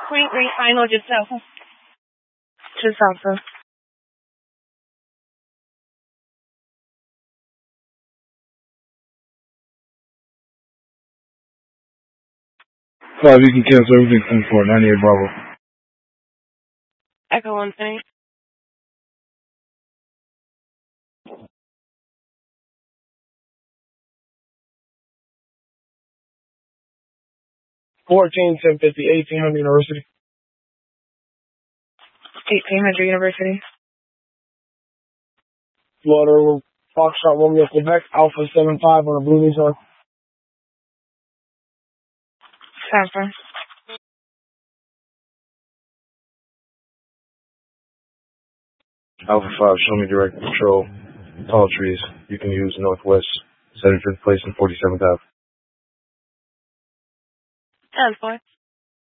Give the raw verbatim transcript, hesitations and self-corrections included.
Queen three final, just Alpha. Just Alpha. Five, you can cancel everything ten four, ninety-eight Bravo. Echo one thing. Fourteen ten fifty, eighteen hundred University. eighteen hundred University. Florida, Foxtrot Romeo Quebec, Alpha seven five on a Blue Nissan. Alpha. Alpha five, show me direct control. Tall trees. You can use Northwest, seventy-fifth place and forty-seventh Avenue. ten four.